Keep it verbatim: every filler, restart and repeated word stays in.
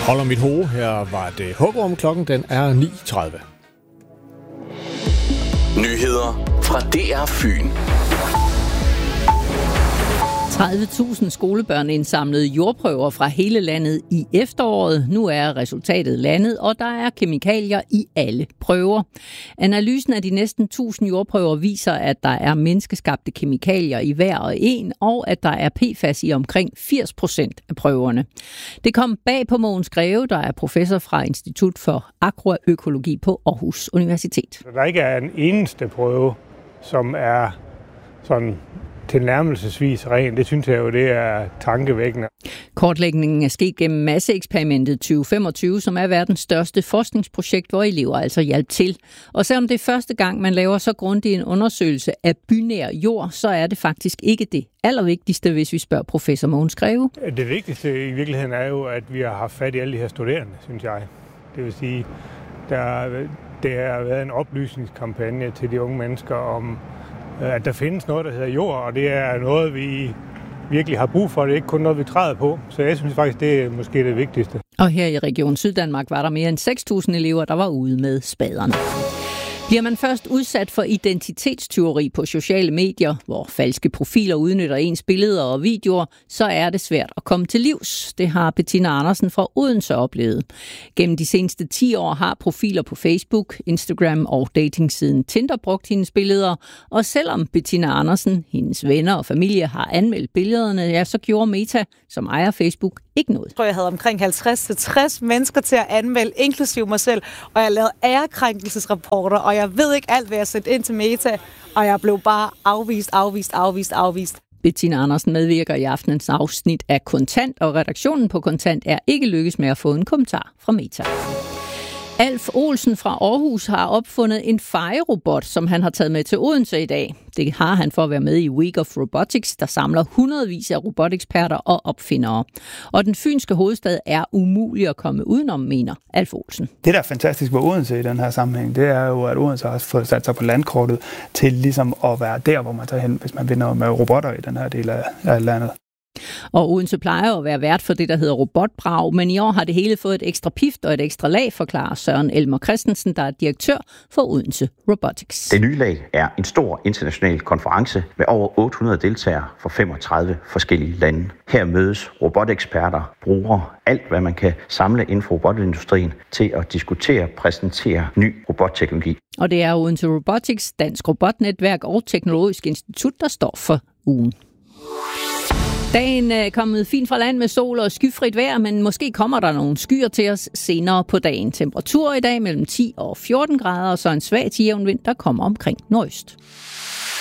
Holder mit hoved. Her var det Hugorm. Klokken den er ni tredive. Nyheder fra D R Fyn. tredive tusind skolebørn indsamlede jordprøver fra hele landet i efteråret. Nu er resultatet landet, og der er kemikalier i alle prøver. Analysen af de næsten tusind jordprøver viser, at der er menneskeskabte kemikalier i hver og en, og at der er P F A S i omkring firs procent af prøverne. Det kom bag på Mogens Greve, der er professor fra Institut for Agroøkologi på Aarhus Universitet. Der ikke er en eneste prøve, som er sådan tilnærmelsesvis ren. Det synes jeg jo, det er tankevækkende. Kortlægningen er sket gennem masseeksperimentet tyve femogtyve, som er verdens største forskningsprojekt, hvor elever altså hjalp til. Og selvom det er første gang, man laver så grundig en undersøgelse af bynær jord, så er det faktisk ikke det allervigtigste, hvis vi spørger professor Mogens Greve. Det vigtigste i virkeligheden er jo, at vi har haft fat i alle de her studerende, synes jeg. Det vil sige, der, det har været en oplysningskampagne til de unge mennesker om, at der findes noget, der hedder jord, og det er noget, vi virkelig har brug for. Det er ikke kun noget, vi træder på. Så jeg synes faktisk, det er måske det vigtigste. Og her i Region Syddanmark var der mere end seks tusind elever, der var ude med spaderne. Bliver man først udsat for identitetstyveri på sociale medier, hvor falske profiler udnytter ens billeder og videoer, så er det svært at komme til livs. Det har Bettina Andersen fra Odense oplevet. Gennem de seneste ti år har profiler på Facebook, Instagram og datingsiden Tinder brugt hendes billeder. Og selvom Bettina Andersen, hendes venner og familie har anmeldt billederne, ja, så gjorde Meta, som ejer Facebook, ikke noget. Jeg tror, jeg havde omkring halvtreds til tres mennesker til at anmelde, inklusive mig selv, og jeg lavede ærekrænkelsesrapporter, og jeg ved ikke alt, hvad jeg sætte ind til Meta, og jeg blev bare afvist, afvist, afvist, afvist. Bettina Andersen medvirker i aftenens afsnit af Kontant, og redaktionen på Kontant er ikke lykkes med at få en kommentar fra Meta. Alf Olsen fra Aarhus har opfundet en fejerobot, som han har taget med til Odense i dag. Det har han for at være med i Week of Robotics, der samler hundredvis af roboteksperter og opfindere. Og den fynske hovedstad er umulig at komme udenom, mener Alf Olsen. Det, der er fantastisk ved Odense i den her sammenhæng, det er jo, at Odense har fået sat sig på landkortet til ligesom at være der, hvor man tager hen, hvis man vinder med robotter i den her del af landet. Og Odense plejer at være vært for det, der hedder robotbrag, men i år har det hele fået et ekstra pift og et ekstra lag, forklarer Søren Elmer Christensen, der er direktør for Odense Robotics. Det nye lag er en stor international konference med over otte hundrede deltagere fra femogtredive forskellige lande. Her mødes roboteksperter, brugere, alt hvad man kan samle inden for robotindustrien til at diskutere og præsentere ny robotteknologi. Og det er Odense Robotics, Dansk Robotnetværk og Teknologisk Institut, der står for ugen. Dagen er kommet fint fra land med sol og skyfrit vejr, men måske kommer der nogle skyer til os senere på dagen. Temperatur i dag mellem ti og fjorten grader, og så en svag til jævn vind, der kommer omkring nordøst.